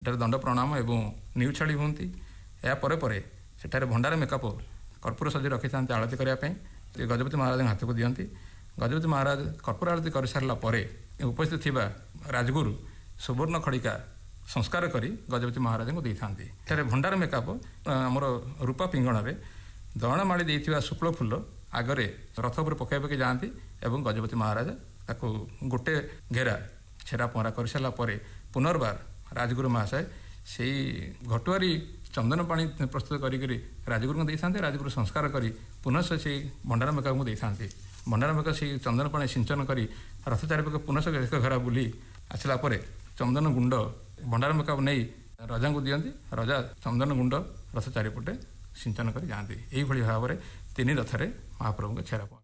ସେଠାରେ ଦଣ୍ଡ ପ୍ରଣାମ ଏବଂ ନିଉଛାଳି ହୁଅନ୍ତି। ଏହା ପରେ ପରେ ସେଠାରେ ଭଣ୍ଡାର ମେକାପ କର୍ପୂର ସଜି ରଖିଥାନ୍ତି ଆଳତି କରିବା ପାଇଁ। ଗଜପତି ମହାରାଜଙ୍କ ହାତକୁ ଦିଅନ୍ତି। ଗଜପତି ମହାରାଜ କର୍ପୂର ଆଳତି କରିସାରିଲା ପରେ ଉପସ୍ଥିତ ଥିବା ରାଜଗୁରୁ ସୁବର୍ଣ୍ଣ ଖଡ଼ିକା ସଂସ୍କାର କରି ଗଜପତି ମହାରାଜଙ୍କୁ ଦେଇଥାନ୍ତି। ଏଠାରେ ଭଣ୍ଡାର ମେକାପ ଆମର ରୂପା ପିଙ୍ଗଣରେ ଦଳମାଳି ଦେଇଥିବା ଶୁକ୍ଳ ଫୁଲ ଆଗରେ ରଥ ଉପରେ ପକାଇ ପକାଇ ଯାଆନ୍ତି ଏବଂ ଗଜପତି ମହାରାଜ ତାକୁ ଗୋଟେ ଘେରା ଛେରା ପହଁରା କରିସାରିଲା ପରେ ପୁନର୍ବାର ରାଜଗୁରୁ ମହାଶୟ ସେଇ ଘଟୁଆରୀ ଚନ୍ଦନ ପାଣି ପ୍ରସ୍ତୁତ କରିକିରି ରାଜଗୁରୁଙ୍କୁ ଦେଇଥାନ୍ତି। ରାଜଗୁରୁ ସଂସ୍କାର କରି ପୁନଃ ସେଇ ଭଣ୍ଡାର ମେକାପଙ୍କୁ ଦେଇଥାନ୍ତି। ଭଣ୍ଡାର ମେକା ସେଇ ଚନ୍ଦନ ପାଣି ସିଞ୍ଚନ କରି ରଥ ଚାରିପାଖେ ପୁନଃ ଏକ ଘେରା ବୁଲି ଆସିଲା ପରେ ଚନ୍ଦନ ଗୁଣ୍ଡ ଭଣ୍ଡାର ମେକାପ ନେଇ ରଜାଙ୍କୁ ଦିଅନ୍ତି। ରଜା ଚନ୍ଦନ ଗୁଣ୍ଡ ରଥ ଚାରିପଟେ ସିଞ୍ଚନ କରି ଯାଆନ୍ତି। ଏଇଭଳି ଭାବରେ ତିନି ରଥରେ ମହାପ୍ରଭୁଙ୍କ ଛେରା